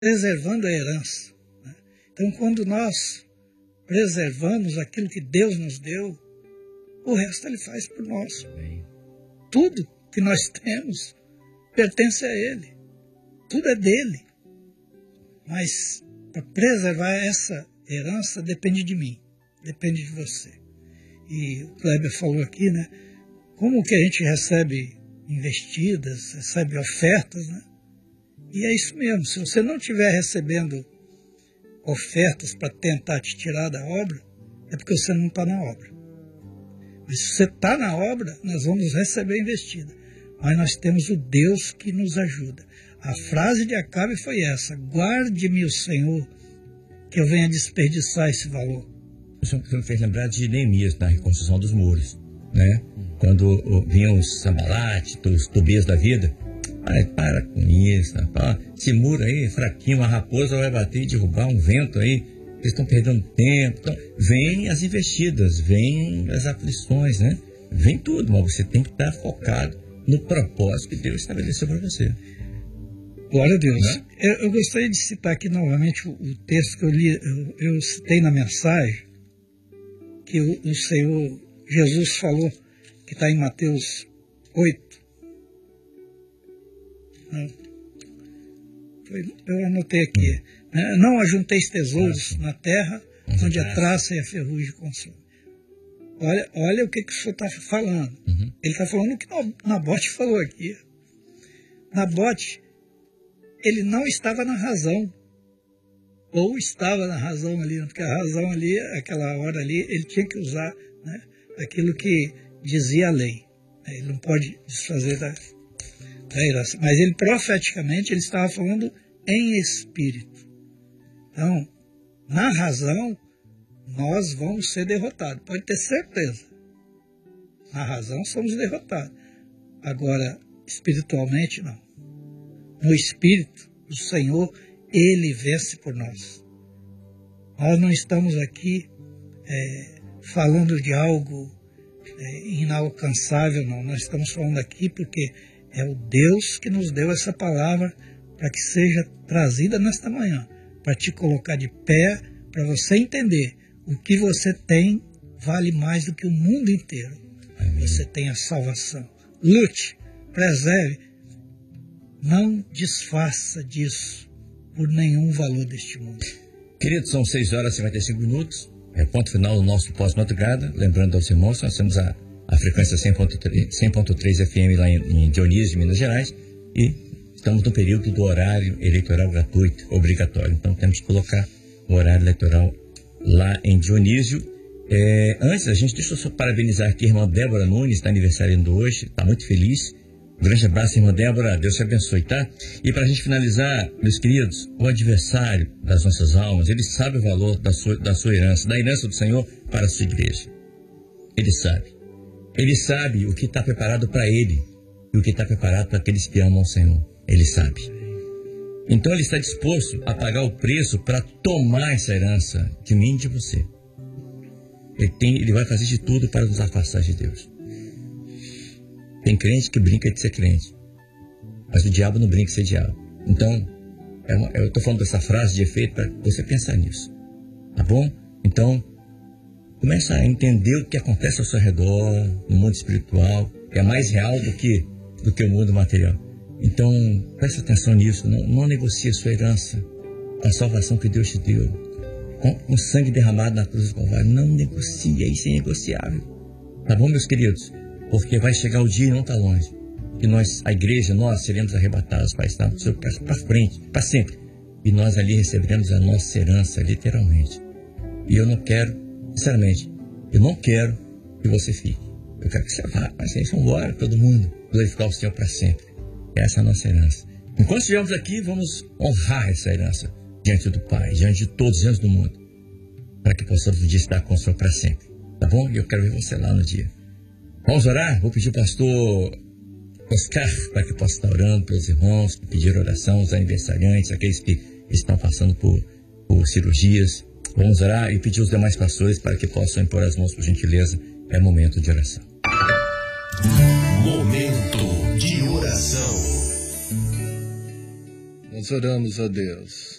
preservando a herança, né? Então, quando nós preservamos aquilo que Deus nos deu, o resto Ele faz por nós. Tudo que nós temos pertence a Ele. Tudo é dele. Mas para preservar essa herança depende de mim, depende de você. E o Kleber falou aqui, né? Como que a gente recebe investidas, recebe ofertas, né? E é isso mesmo. Se você não estiver recebendo ofertas para tentar te tirar da obra, é porque você não está na obra. Mas se você está na obra, nós vamos receber investida. Mas nós temos o Deus que nos ajuda. A frase de Acabe foi essa: guarde-me o Senhor, que eu venha desperdiçar esse valor. O senhor me fez lembrar de Neemias na reconstrução dos muros, né? Quando vinham os Sambalate, os Tobias da vida. Ai, para com isso, rapaz. Esse muro aí, fraquinho, uma raposa vai bater e derrubar um vento aí. Eles estão perdendo tempo. Então, vem as investidas, vem as aflições, né? Vem tudo, mas você tem que estar focado no propósito que Deus estabeleceu para você. Glória a Deus. Né? Eu gostaria de citar aqui novamente o texto que eu li, eu citei na mensagem, que o Senhor Jesus falou, que está em Mateus 8. Eu anotei aqui. Não ajunteis tesouros na terra, onde a traça e a ferrugem consomem. Olha o que o senhor está falando. Ele está falando o que Nabote falou aqui. Nabote, ele não estava na razão. Ou estava na razão ali, porque a razão ali, aquela hora ali, ele tinha que usar, né, aquilo que dizia a lei. Ele não pode desfazer da herança. Mas ele, profeticamente, ele estava falando em espírito. Então, na razão, nós vamos ser derrotados. Pode ter certeza. Na razão, somos derrotados. Agora, espiritualmente, não. No espírito, o Senhor, Ele vence por nós. Nós não estamos aqui falando de algo inalcançável, não. Nós estamos falando aqui porque é o Deus que nos deu essa palavra para que seja trazida nesta manhã, para te colocar de pé, para você entender o que você tem vale mais do que o mundo inteiro. Amém. Você tem a salvação. Lute, preserve, não desfaça disso por nenhum valor deste mundo. Queridos, são 6h55. É ponto final do nosso pós-madrugada. Lembrando aos irmãos, nós temos a frequência 100.3 FM lá em Dionísio, Minas Gerais, e estamos no período do horário eleitoral gratuito, obrigatório. Então temos que colocar o horário eleitoral lá em Dionísio. Antes, deixa eu só parabenizar aqui a irmã Débora Nunes, está aniversariando hoje, está muito feliz. Um grande abraço, irmã Débora, Deus te abençoe, tá? E para a gente finalizar, meus queridos, o adversário das nossas almas, ele sabe o valor da sua herança, da herança do Senhor para a sua igreja. Ele sabe. Ele sabe o que está preparado para ele e o que está preparado para aqueles que amam o Senhor. Ele sabe. Então ele está disposto a pagar o preço para tomar essa herança de mim e de você. Ele vai fazer de tudo para nos afastar de Deus. Tem crente que brinca de ser crente, mas o diabo não brinca de ser diabo. Então, eu estou falando dessa frase de efeito para você pensar nisso. Tá bom? Então, começa a entender o que acontece ao seu redor, no mundo espiritual, que é mais real do que o mundo material. Então, preste atenção nisso. Não negocie a sua herança, a salvação que Deus te deu, com sangue derramado na cruz do Calvário. Não negocie, isso é negociável. Tá bom, meus queridos? Porque vai chegar o dia e não está longe, que a igreja, nós seremos arrebatados para estar para frente, para sempre. E nós ali receberemos a nossa herança, literalmente. E eu não quero, sinceramente, eu não quero que você fique. Eu quero que você vá, mas aí vamos embora, todo mundo, glorificar o Senhor para sempre. Essa é a nossa herança. Enquanto estivermos aqui, vamos honrar essa herança diante do Pai, diante de todos os dias do mundo, para que possamos um dia estar com o Senhor para sempre. Tá bom? E eu quero ver você lá no dia. Vamos orar? Vou pedir ao pastor Oscar para que possa estar orando pelos irmãos que pediram oração, os aniversariantes, aqueles que estão passando por cirurgias. Vamos orar e pedir aos demais pastores para que possam impor as mãos, por gentileza. É momento de oração. Momento de oração. Vamos oramos a Deus.